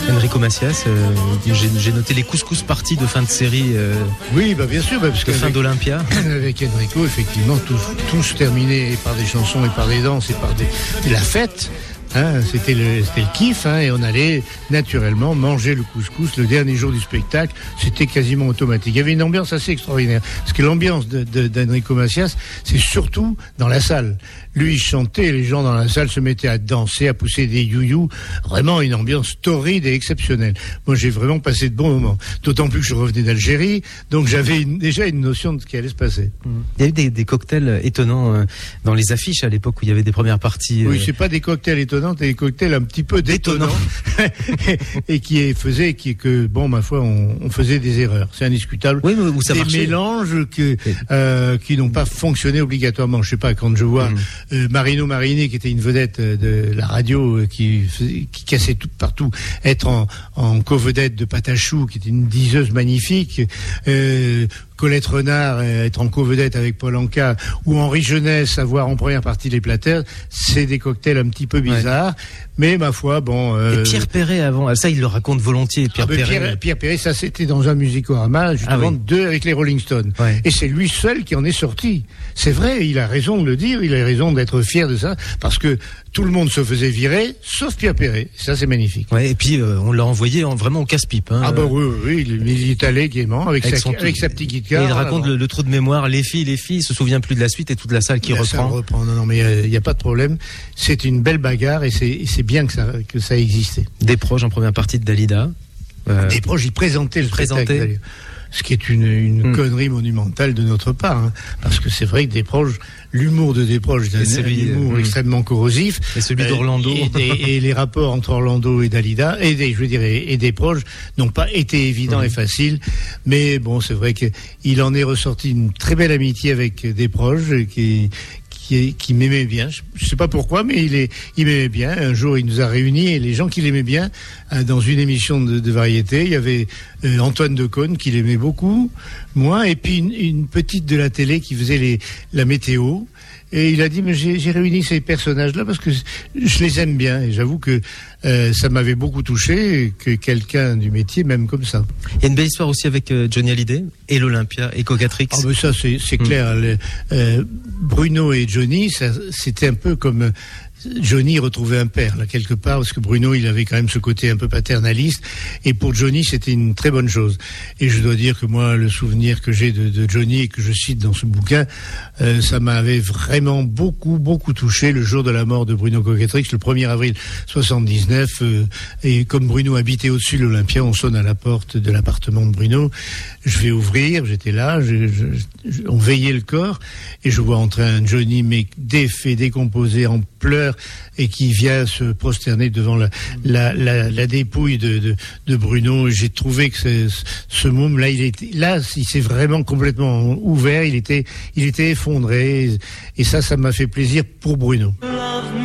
Enrico Macias, j'ai noté les couscous parties de fin de série. Oui, bien sûr, parce que fin d'Olympia. Avec Enrico, effectivement, tout se terminait par des chansons et par des danses et par la fête. C'était le kiff, et on allait naturellement manger le couscous le dernier jour du spectacle. C'était quasiment automatique. Il y avait une ambiance assez extraordinaire. Parce que l'ambiance d'Enrico Macias, c'est surtout dans la salle. Lui, il chantait, les gens dans la salle se mettaient à danser, à pousser des you-you. Vraiment une ambiance torride et exceptionnelle. Moi, j'ai vraiment passé de bons moments. D'autant plus que je revenais d'Algérie, donc j'avais déjà une notion de ce qui allait se passer. Il y a eu des cocktails étonnants dans les affiches à l'époque où il y avait des premières parties. Oui, c'est pas des cocktails étonnants, c'est des cocktails un petit peu détonnants. Et qui faisaient que, ma foi, on faisait des erreurs. C'est indiscutable. Oui, mais où ça marchait. Des mélanges qui n'ont pas fonctionné obligatoirement. Je sais pas, quand je vois Marino Marini, qui était une vedette de la radio, qui cassait tout partout, être en co-vedette de Patachou, qui était une diseuse magnifique, Colette Renard être en co-vedette avec Paul Anka, ou Henri Jeunesse avoir en première partie les Platers, c'est des cocktails un petit peu bizarres, mais ma foi, Et Pierre Perret avant, ça il le raconte volontiers. Pierre Perret, ça c'était dans un Musicorama, justement, avec les Rolling Stones. Ouais. Et c'est lui seul qui en est sorti. C'est vrai, il a raison de le dire, il a raison d'être fier de ça, parce que tout le monde se faisait virer, sauf Pierre Perret. Ça, c'est magnifique. Ouais, et puis, on l'a envoyé vraiment au casse-pipe. Oui, il est allé gaiement avec sa petite guitare. Et il raconte le trou de mémoire, les filles, il se souvient plus de la suite et toute la salle qui reprend. Non, mais il n'y a pas de problème. C'est une belle bagarre et c'est bien que ça existait. Desproges en première partie de Dalida. Desproges, il présentait le spectacle d'ailleurs. Ce qui est une connerie monumentale de notre part, parce que c'est vrai que Desproges, l'humour de Desproges, c'est un humour extrêmement corrosif. Et celui d'Orlando. Et les rapports entre Orlando et Dalida, et Desproges, n'ont pas été évidents et faciles. Mais bon, c'est vrai qu'il en est ressorti une très belle amitié avec Desproges, qui m'aimait bien. Je sais pas pourquoi, mais il m'aimait bien. Un jour, il nous a réunis et les gens qui l'aimaient bien, dans une émission de variété, il y avait Antoine Decaune qui l'aimait beaucoup, moi, et puis une petite de la télé qui faisait la météo. Et il a dit, mais j'ai réuni ces personnages-là parce que je les aime bien. Et j'avoue que ça m'avait beaucoup touché, que quelqu'un du métier m'aime comme ça. Il y a une belle histoire aussi avec Johnny Hallyday et l'Olympia et Cocatrix. Ah, mais ça, c'est clair. Bruno et Johnny, c'était un peu comme Johnny retrouvait un père, là, quelque part, parce que Bruno, il avait quand même ce côté un peu paternaliste, et pour Johnny, c'était une très bonne chose. Et je dois dire que moi, le souvenir que j'ai de Johnny, et que je cite dans ce bouquin, ça m'avait vraiment beaucoup, beaucoup touché le jour de la mort de Bruno Cocatrix, le 1er avril 79, et comme Bruno habitait au-dessus de l'Olympia, on sonne à la porte de l'appartement de Bruno, je vais ouvrir, j'étais là, on veillait le corps, et je vois entrer un Johnny, mais défait, décomposé, en pleurs, et qui vient se prosterner devant la dépouille de Bruno. J'ai trouvé que ce môme-là, il s'est vraiment complètement ouvert, il était effondré, et ça m'a fait plaisir pour Bruno.